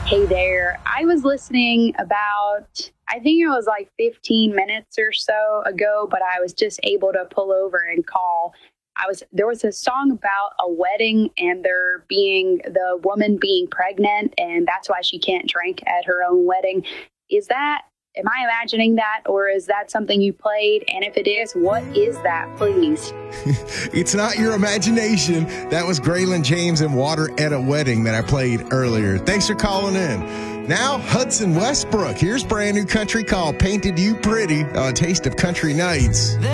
Hey there. I was listening about, I think it was like 15 minutes or so ago, but I was just able to pull over and call. There was a song about a wedding and the woman being pregnant, and that's why she can't drink at her own wedding. Am I imagining that, or is that something you played? And if it is, what is that, please? It's not your imagination. That was Graylin James and Water at a Wedding that I played earlier. Thanks for calling in. Now, Hudson Westbrook. Here's brand new country called Painted You Pretty on Taste of Country Nights.